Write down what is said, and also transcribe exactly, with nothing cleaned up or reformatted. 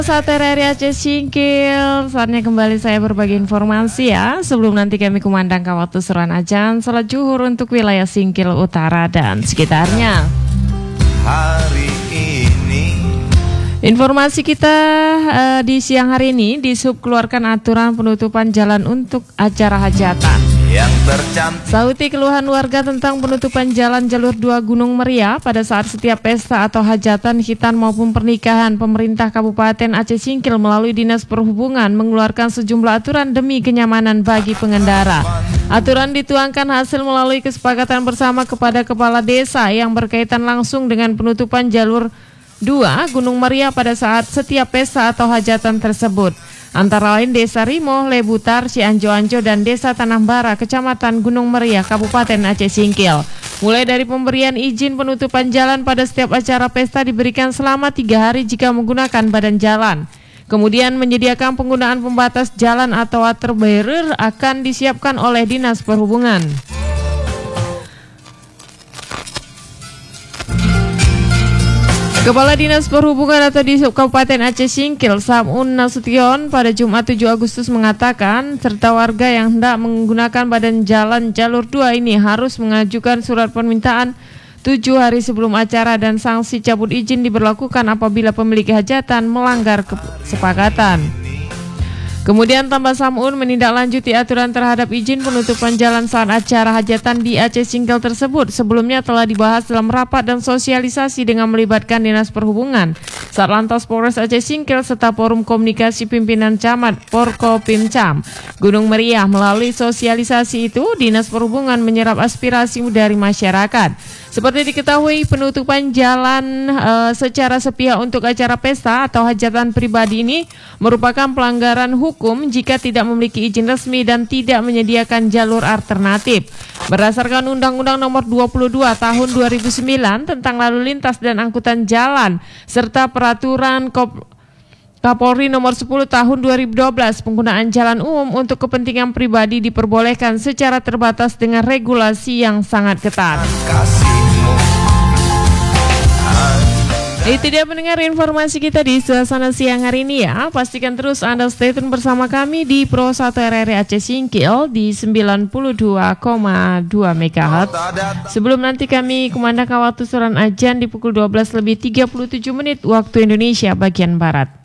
Saat R R I Aceh Singkil, saatnya kembali saya berbagi informasi ya. Sebelum nanti kami kumandangkan waktu suruhan ajan salat zuhur untuk wilayah Singkil Utara dan sekitarnya. Hari ini Informasi kita uh, di siang hari ini, Dishub keluarkan aturan penutupan jalan untuk acara hajatan. yang tercantik Sauti keluhan warga tentang penutupan jalan jalur dua Gunung Meriah pada saat setiap pesta atau hajatan, khitan maupun pernikahan. Pemerintah Kabupaten Aceh Singkil melalui Dinas Perhubungan mengeluarkan sejumlah aturan demi kenyamanan bagi pengendara. Aturan dituangkan hasil melalui kesepakatan bersama kepada kepala desa yang berkaitan langsung dengan penutupan jalur dua Gunung Meriah pada saat setiap pesta atau hajatan tersebut. Antara lain Desa Rimo, Lebutar, Cianjo-Anjo, dan Desa Tanahbara, Kecamatan Gunung Meriah, Kabupaten Aceh Singkil. Mulai dari pemberian izin penutupan jalan pada setiap acara pesta diberikan selama tiga hari jika menggunakan badan jalan. Kemudian menyediakan penggunaan pembatas jalan atau water barrier akan disiapkan oleh Dinas Perhubungan. Kepala Dinas Perhubungan atau Dishub Kabupaten Aceh Singkil, Samun Nasution, pada Jumat tujuh Agustus mengatakan, serta warga yang hendak menggunakan badan jalan jalur dua ini harus mengajukan surat permintaan tujuh hari sebelum acara dan sanksi cabut izin diberlakukan apabila pemilik hajatan melanggar kesepakatan. Kemudian tambah Samun menindaklanjuti aturan terhadap izin penutupan jalan saat acara hajatan di Aceh Singkil tersebut. Sebelumnya telah dibahas dalam rapat dan sosialisasi dengan melibatkan Dinas Perhubungan, Satlantas Polres Aceh Singkil, serta Forum Komunikasi Pimpinan Camat Porkopimcam Gunung Meriah. Melalui sosialisasi itu, Dinas Perhubungan menyerap aspirasi dari masyarakat. Seperti diketahui, penutupan jalan e, secara sepihak untuk acara pesta atau hajatan pribadi ini merupakan pelanggaran hukum jika tidak memiliki izin resmi dan tidak menyediakan jalur alternatif. Berdasarkan Undang-Undang Nomor dua puluh dua Tahun dua ribu sembilan tentang Lalu Lintas dan Angkutan Jalan serta Peraturan Kop Kapolri Nomor sepuluh Tahun dua ribu dua belas, penggunaan jalan umum untuk kepentingan pribadi diperbolehkan secara terbatas dengan regulasi yang sangat ketat. kasihmu. Itu dia pendengar informasi kita di suasana siang hari ini ya. Pastikan terus Anda stay tune bersama kami di Pro satu R R I Aceh Singkil di sembilan puluh dua koma dua megahertz. Sebelum nanti kami kumandangkan waktu suruhan ajan di pukul dua belas lebih tiga puluh tujuh menit waktu Indonesia bagian Barat.